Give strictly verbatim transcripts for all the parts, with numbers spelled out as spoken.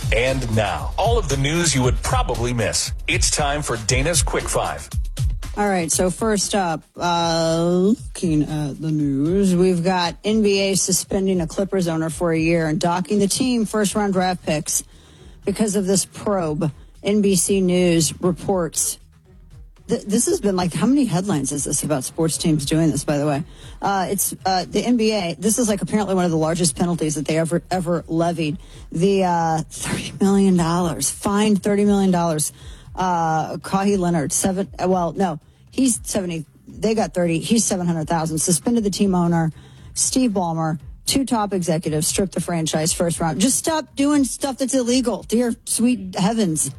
And now, all of the news you would probably miss. It's time for Dana's Quick Five. All right, so first up, uh, looking at the news, we've got N B A suspending a Clippers owner for a year and docking the team first-round draft picks because of this probe. N B C News reports. Th- this has been like, how many headlines is this about sports teams doing this, by the way? Uh, it's uh, the N B A. This is like apparently one of the largest penalties that they ever, ever levied. The uh, thirty million dollars, fined thirty million dollars. Uh, Kawhi Leonard, seven, well, no, he's seventy, they got thirty, he's seven hundred thousand. Suspended the team owner, Steve Ballmer, two top executives, stripped the franchise first round. Just stop doing stuff that's illegal, dear sweet heavens.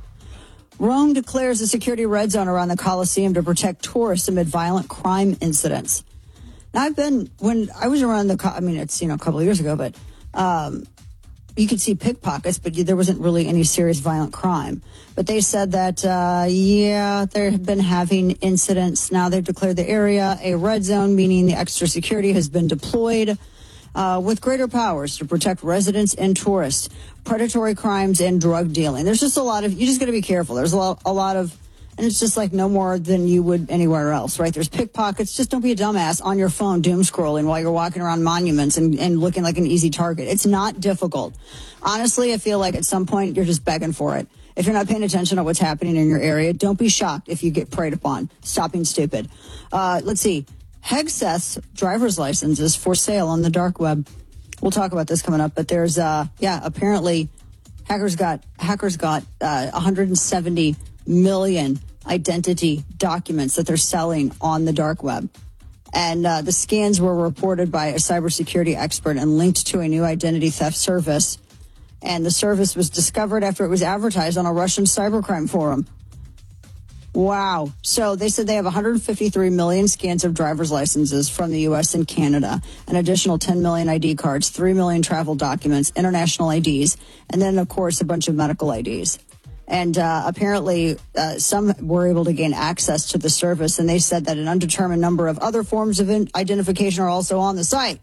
Rome declares a security red zone around the Coliseum to protect tourists amid violent crime incidents. Now, I've been, when I was around the, I mean, it's, you know, a couple of years ago, but um, you could see pickpockets, but there wasn't really any serious violent crime. But they said that, uh, yeah, they have been having incidents. Now they've declared the area a red zone, meaning the extra security has been deployed uh, with greater powers to protect residents and tourists, predatory crimes, and drug dealing. There's just a lot of, you just got to be careful. There's a lot, a lot of, and it's just like no more than you would anywhere else, right? There's pickpockets. Just don't be a dumbass on your phone doom scrolling while you're walking around monuments and, and looking like an easy target. It's not difficult. Honestly, I feel like at some point you're just begging for it. If you're not paying attention to what's happening in your area, don't be shocked if you get preyed upon. Stop being stupid. Uh, let's see. Hegseth's driver's license is for sale on the dark web. We'll talk about this coming up, but there's, uh, yeah, apparently hackers got, hackers got uh, one hundred seventy million identity documents that they're selling on the dark web. And uh, the scans were reported by a cybersecurity expert and linked to a new identity theft service. And the service was discovered after it was advertised on a Russian cybercrime forum. Wow. So they said they have one hundred fifty-three million scans of driver's licenses from the U S and Canada, an additional ten million I D cards, three million travel documents, international I Ds, and then, of course, a bunch of medical I Ds. And uh, apparently uh, some were able to gain access to the service, and they said that an undetermined number of other forms of identification are also on the site.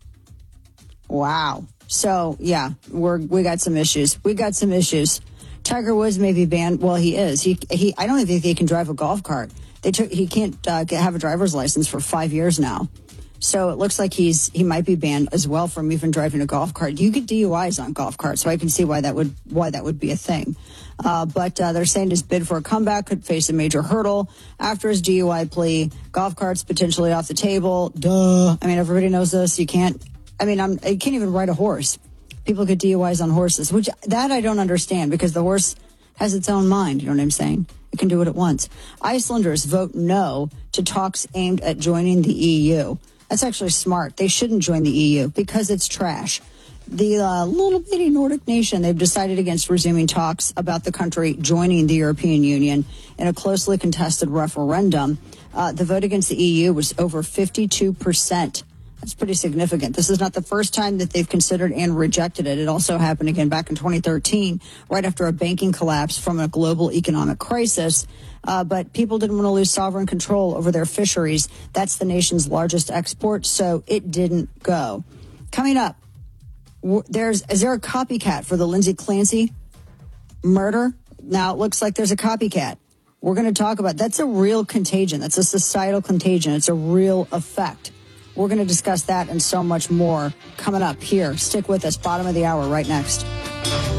Wow. So, yeah, we're, we got some issues. We got some issues. Tiger Woods may be banned. Well, he is. He he. I don't think he can drive a golf cart. They took. He can't uh, get, have a driver's license for five years now. So it looks like he's he might be banned as well from even driving a golf cart. You get D U Is on golf carts, so I can see why that would why that would be a thing. Uh, but uh, they're saying his bid for a comeback could face a major hurdle after his D U I plea. Golf carts potentially off the table. Duh. I mean, everybody knows this. You can't. I mean, I'm. I can't even ride a horse. People get D U Is on horses, which that I don't understand because the horse has its own mind. You know what I'm saying? It can do it at once. Icelanders vote no to talks aimed at joining the E U. That's actually smart. They shouldn't join the E U because it's trash. The uh, little bitty Nordic nation, they've decided against resuming talks about the country joining the European Union in a closely contested referendum. Uh, the vote against the E U was over fifty-two percent. That's pretty significant. This is not the first time that they've considered and rejected it. It also happened again back in twenty thirteen, right after a banking collapse from a global economic crisis. Uh, but people didn't want to lose sovereign control over their fisheries. That's the nation's largest export, so it didn't go. Coming up, there's is there a copycat for the Lindsay Clancy murder? Now, it looks like there's a copycat. We're going to talk about that's a real contagion. That's a societal contagion. It's a real effect. We're going to discuss that and so much more coming up here. Stick with us. Bottom of the hour right next.